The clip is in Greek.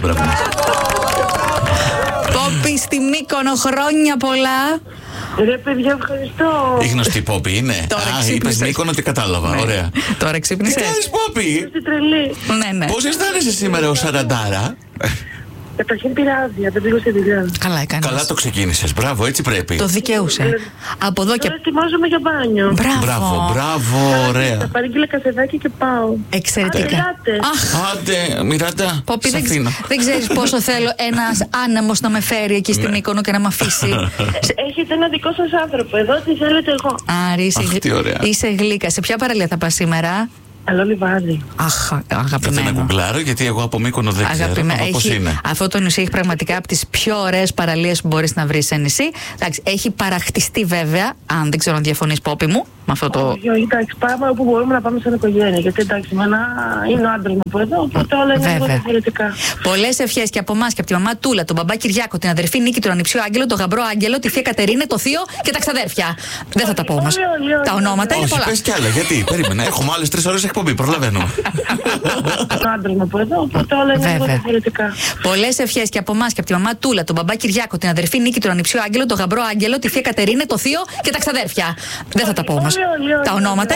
μπράβο μας. Πόπη στη Μύκονο, χρόνια πολλά. Ρε παιδιά, ευχαριστώ. Η γνωστή Πόπη είναι. Τώρα είπες ξύπνησες. Μύκονο και κατάλαβα. Ωραία. Τώρα Τι ξύπνησες. κάνεις, Πόπη? Είστε τρελή. Ναι. Πώς αισθάνεσαι σήμερα ως σαραντάρα? Καταρχήν πειράζει, δεν πήγα στη δουλειά. Καλά έκανες. Καλά το ξεκίνησες. Μπράβο, έτσι πρέπει. Το δικαιούσε. Από εδώ και. Τώρα ετοιμάζομαι για μπάνιο. Μπράβο, ωραία. Θα παρήγγειλα καφεδάκι και πάω. Εξαιρετικά. Ελάτε. Αχ, Άντε, Μιράντα, Πόπη, σ' αφήνω. δεν ξέρεις πόσο θέλω ένας άνεμος να με φέρει εκεί στη Μύκονο και να με αφήσει. Έχετε ένα δικό σας άνθρωπο εδώ, τι θέλετε εγώ. Άρη, Αχ, τι ωραία. είσαι γλύκα. Σε ποια παραλία θα πας σήμερα? Καλό λιβάδι. Αχ, Θα να αγαπημένο. γκουγκλάρω γιατί εγώ από Μύκονο δεν ξέρω. Αγαπημένο. Πώς είναι. Αυτό το νησί έχει πραγματικά από τις πιο ωραίες παραλίες που μπορείς να βρεις σε νησί. Εντάξει, έχει παραχτιστεί βέβαια, αν δεν ξέρω αν διαφωνείς, Πόπη μου, με αυτό το. Όχι, εντάξει, πάμε όπου μπορούμε να πάμε σαν οικογένεια. Γιατί εντάξει, εμένα είναι ο άντρας μου από εδώ, οπότε όλα είναι λίγο Βέβαια. διαφορετικά. Πολλές ευχές και από εμάς και από τη μαμά Τούλα, τον μπαμπά Κυριάκο, την αδερφή Νίκη, τον ανιψιό Άγγελο, τον γαμπρό Άγγελο, τη θεία Κατερίνη, το θείο και τα ξαδέρφια. Δεν θα τα πω όμως. Όλοι. Τα ονόματα είναι Όχι, πολλά. πες κι άλλα. Γιατί, περίμενα. Έχουμε άλλες 3 ώρες εκπομπή. Προλαβαίνω. Ο άντρας μου από εδώ, οπότε όλα είναι λίγο Βέβαια. διαφορετικά. Πολλές ευχές και από εμάς και από τη μαμά Τούλα, τον μπαμπά Κυριάκο, την αδερφή Νίκη, τον ανιψιό Άγγελο, τον γαμπρό Άγγελο, τη θεία Κατερίνη, το θείο και τα ξαδέρφια. Δεν θα τα πω όμως. Όλοι. Τα ονόματα